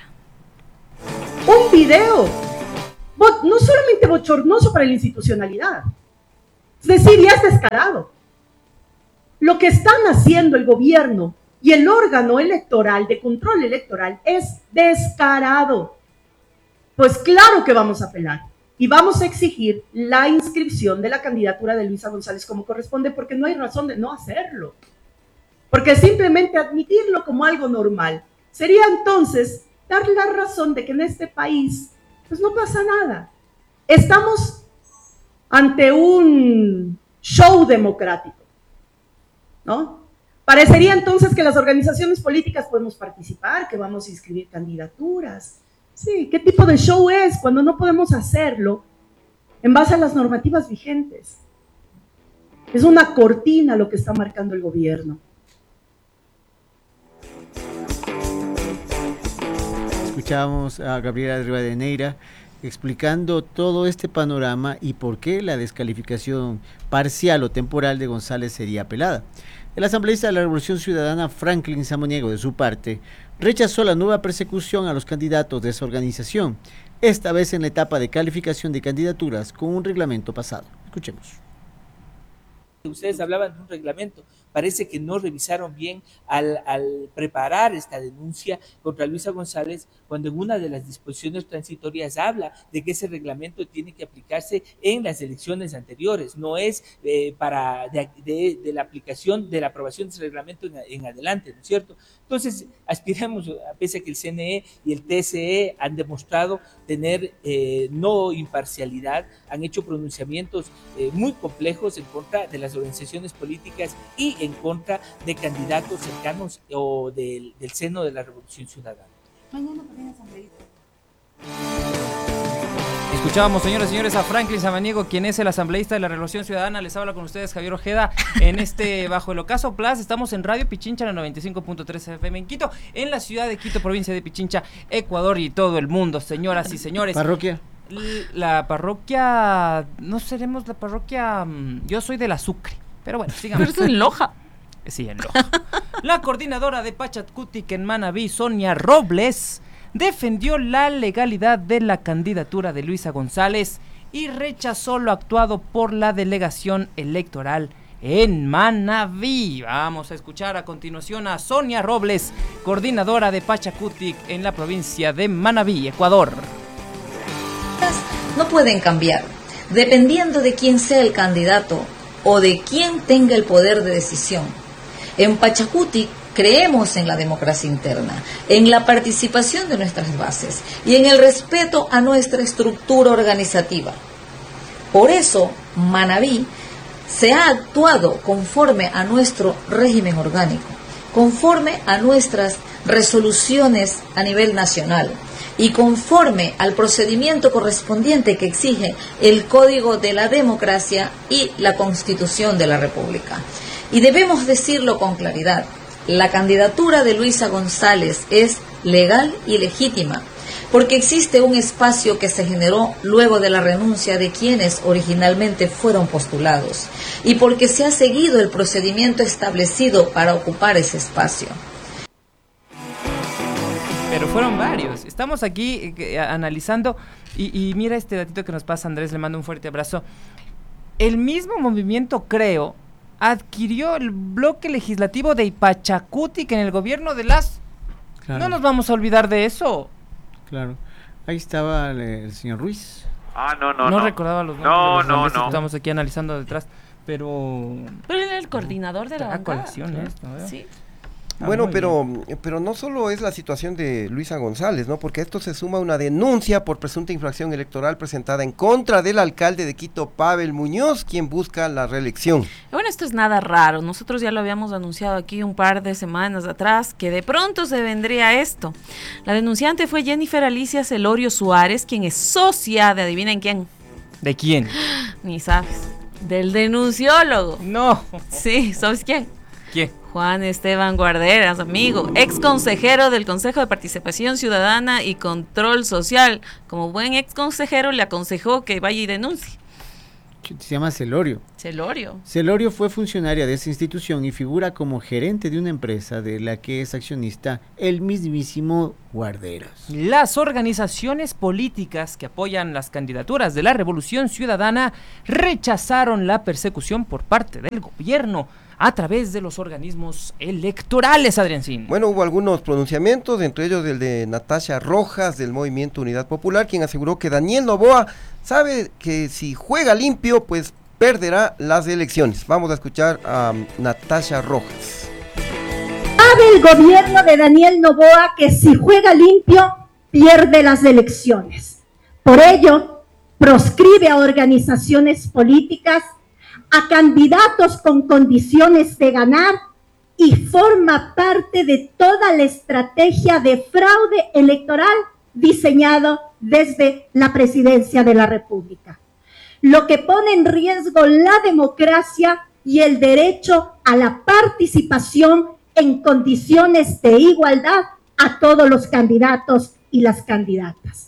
Un video no solamente bochornoso para la institucionalidad, es decir, ya es descarado. Lo que están haciendo el gobierno y el órgano electoral de control electoral es descarado. Pues claro que vamos a apelar y vamos a exigir la inscripción de la candidatura de Luisa González como corresponde, porque no hay razón de no hacerlo. Porque simplemente admitirlo como algo normal sería entonces dar la razón de que en este país pues no pasa nada. Estamos ante un show democrático, ¿no? Parecería entonces que las organizaciones políticas podemos participar, que vamos a inscribir candidaturas. Sí, ¿qué tipo de show es cuando no podemos hacerlo en base a las normativas vigentes? Es una cortina lo que está marcando el gobierno. Escuchábamos a Gabriela Rivadeneira explicando todo este panorama y por qué la descalificación parcial o temporal de González sería apelada. El asambleísta de la Revolución Ciudadana, Franklin Samaniego, de su parte, rechazó la nueva persecución a los candidatos de esa organización, esta vez en la etapa de calificación de candidaturas con un reglamento pasado. Escuchemos. Ustedes hablaban de un reglamento. parece que no revisaron bien al preparar esta denuncia contra Luisa González, cuando en una de las disposiciones transitorias habla de que ese reglamento tiene que aplicarse en las elecciones anteriores, no es para de la aplicación, de la aprobación de ese reglamento en adelante, ¿no es cierto? Entonces, aspiramos, pese a que el CNE y el TSE han demostrado tener no imparcialidad, han hecho pronunciamientos muy complejos en contra de las organizaciones políticas y en contra de candidatos cercanos o del seno de la Revolución Ciudadana. Mañana también asambleísta. Escuchábamos, señores y señores, a Franklin Samaniego, quien es el asambleísta de la Revolución Ciudadana. Les habla con ustedes Javier Ojeda en Bajo el Ocaso Plus. Estamos en Radio Pichincha, en la 95.3 FM en Quito, en la ciudad de Quito, provincia de Pichincha, Ecuador y todo el mundo, señoras y señores. ¿Parroquia? La parroquia, no seremos la parroquia, yo soy de la Sucre, pero bueno, sigamos. Pero es en Loja. Sí, en Loja. La coordinadora de Pachacutic en Manabí, Sonia Robles, defendió la legalidad de la candidatura de Luisa González y rechazó lo actuado por la delegación electoral en Manabí. Vamos a escuchar a continuación a Sonia Robles, coordinadora de Pachacutic en la provincia de Manabí, Ecuador. No pueden cambiar, dependiendo de quién sea el candidato o de quién tenga el poder de decisión. En Pachacutic creemos en la democracia interna, en la participación de nuestras bases y en el respeto a nuestra estructura organizativa. Por eso, Manabí se ha actuado conforme a nuestro régimen orgánico, conforme a nuestras resoluciones a nivel nacional y conforme al procedimiento correspondiente que exige el Código de la Democracia y la Constitución de la República. Y debemos decirlo con claridad. La candidatura de Luisa González es legal y legítima, porque existe un espacio que se generó luego de la renuncia de quienes originalmente fueron postulados, y porque se ha seguido el procedimiento establecido para ocupar ese espacio. Pero fueron varios. Estamos aquí analizando, y mira este datito que nos pasa Andrés, le mando un fuerte abrazo. El mismo movimiento, creo, adquirió el bloque legislativo de Pachacutic en el gobierno de las... Claro. No nos vamos a olvidar de eso. Claro. Ahí estaba el señor Ruiz. No recordaba los nombres de los que estamos aquí analizando detrás, pero era el coordinador de la bancada. Sí. Bueno, pero no solo es la situación de Luisa González, ¿no? Porque a esto se suma una denuncia por presunta infracción electoral presentada en contra del alcalde de Quito, Pavel Muñoz, quien busca la reelección. Bueno, esto es nada raro. Nosotros ya lo habíamos anunciado aquí un par de semanas atrás, que de pronto se vendría esto. La denunciante fue Jennifer Alicia Celorio Suárez, quien es socia de, adivinen quién. ¿De quién? Ni sabes. Del denunciólogo. No. Sí, ¿sabes quién? ¿Quién? Juan Esteban Guarderas, amigo, ex consejero del Consejo de Participación Ciudadana y Control Social. Como buen ex consejero le aconsejó que vaya y denuncie. Se llama Celorio. Celorio fue funcionaria de esa institución y figura como gerente de una empresa de la que es accionista el mismísimo Guarderas. Las organizaciones políticas que apoyan las candidaturas de la Revolución Ciudadana rechazaron la persecución por parte del gobierno a través de los organismos electorales, Adriancín. Bueno, hubo algunos pronunciamientos, entre ellos el de Natasha Rojas del Movimiento Unidad Popular, quien aseguró que Daniel Noboa sabe que si juega limpio, pues perderá las elecciones. Vamos a escuchar a Natasha Rojas. Sabe el gobierno de Daniel Noboa que si juega limpio, pierde las elecciones. Por ello, proscribe a organizaciones políticas, a candidatos con condiciones de ganar y forma parte de toda la estrategia de fraude electoral diseñado desde la Presidencia de la República, lo que pone en riesgo la democracia y el derecho a la participación en condiciones de igualdad a todos los candidatos y las candidatas.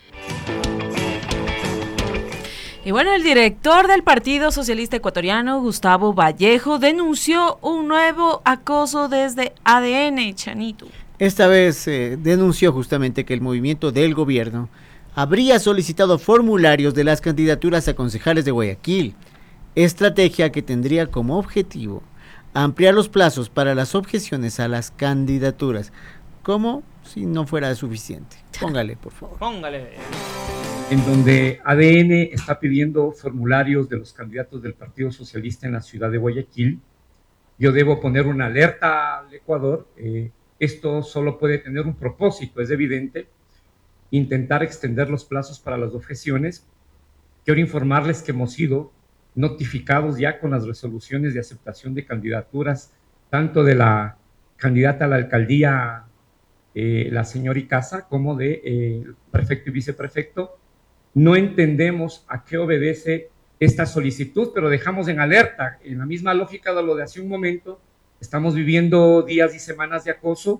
Y bueno, el director del Partido Socialista Ecuatoriano, Gustavo Vallejo, denunció un nuevo acoso desde ADN, Chanito. Esta vez denunció justamente que el movimiento del gobierno habría solicitado formularios de las candidaturas a concejales de Guayaquil, estrategia que tendría como objetivo ampliar los plazos para las objeciones a las candidaturas, como si no fuera suficiente. Póngale, por favor. Póngale. En donde ADN está pidiendo formularios de los candidatos del Partido Socialista en la ciudad de Guayaquil. Yo debo poner una alerta al Ecuador. Esto solo puede tener un propósito, es evidente, intentar extender los plazos para las objeciones. Quiero informarles que hemos sido notificados ya con las resoluciones de aceptación de candidaturas, tanto de la candidata a la alcaldía, la señora Icaza, como de prefecto y viceprefecto. No entendemos a qué obedece esta solicitud, pero dejamos en alerta, en la misma lógica de lo de hace un momento. Estamos viviendo días y semanas de acoso.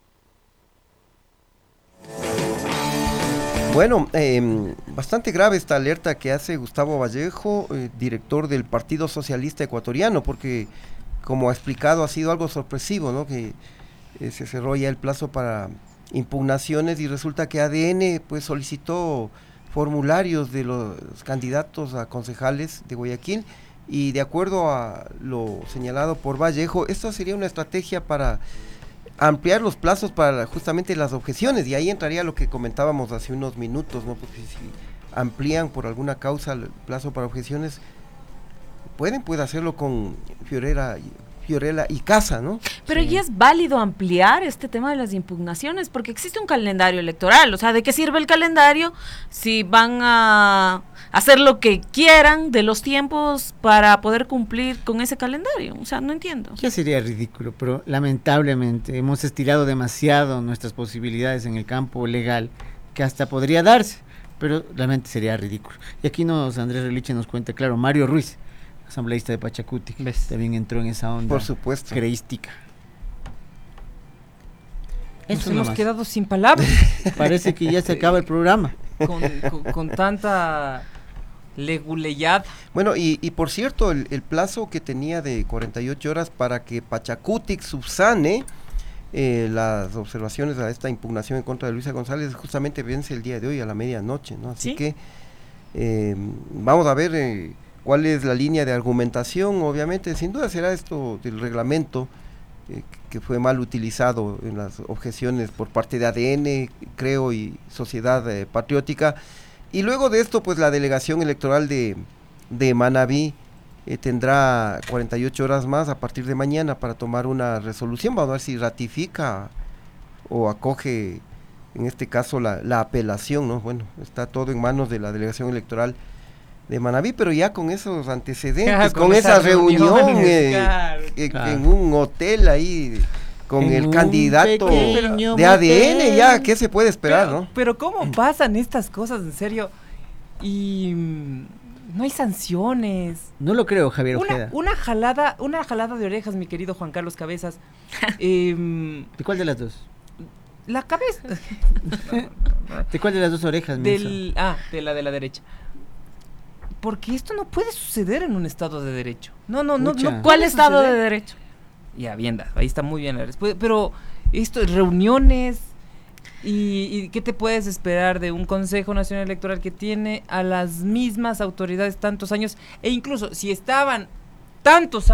Bueno, bastante grave esta alerta que hace Gustavo Vallejo, director del Partido Socialista Ecuatoriano, porque como ha explicado ha sido algo sorpresivo, ¿no? Que se cerró ya el plazo para impugnaciones y resulta que ADN pues solicitó formularios de los candidatos a concejales de Guayaquil y de acuerdo a lo señalado por Vallejo, esto sería una estrategia para ampliar los plazos para justamente las objeciones, y ahí entraría lo que comentábamos hace unos minutos, ¿no? Porque si amplían por alguna causa el plazo para objeciones, puede hacerlo con Fiorella Icaza, ¿no? Pero ya es válido ampliar este tema de las impugnaciones, porque existe un calendario electoral. O sea, ¿de qué sirve el calendario si van a hacer lo que quieran de los tiempos para poder cumplir con ese calendario? O sea, no entiendo. Ya sería ridículo, pero lamentablemente hemos estirado demasiado nuestras posibilidades en el campo legal, que hasta podría darse, pero realmente sería ridículo. Y aquí Andrés Reliche nos cuenta, claro, Mario Ruiz, asambleísta de Pachacuti, también entró en esa onda, por supuesto, creística. Nos hemos quedado sin palabras. Parece que ya se acaba el programa. Con tanta leguleyad. Bueno, y por cierto, el plazo que tenía de 48 horas para que Pachacutic subsane las observaciones a esta impugnación en contra de Luisa González justamente vence el día de hoy a la medianoche, ¿no? Así que vamos a ver cuál es la línea de argumentación. Obviamente, sin duda será esto del reglamento que fue mal utilizado en las objeciones por parte de ADN, creo, y Sociedad Patriótica. Y luego de esto, pues la delegación electoral de Manabí tendrá 48 horas más a partir de mañana para tomar una resolución. Vamos a ver si ratifica o acoge, en este caso, la apelación, ¿no? Bueno, está todo en manos de la delegación electoral de Manabí, pero ya con esos antecedentes, con esa reunión en un hotel ahí, con el candidato de ADN, ya, ¿qué se puede esperar, no? Pero ¿cómo pasan estas cosas, en serio? Y no hay sanciones. No lo creo, Javier Ojeda. Una jalada de orejas, mi querido Juan Carlos Cabezas. ¿De cuál de las dos? La cabeza. ¿De cuál de las dos orejas? De la derecha. Porque esto no puede suceder en un estado de derecho. No. ¿Cuál estado de derecho? Ya, bien, ahí está muy bien la respuesta. Pero esto, reuniones, y ¿qué te puedes esperar de un Consejo Nacional Electoral que tiene a las mismas autoridades tantos años? E incluso, si estaban tantos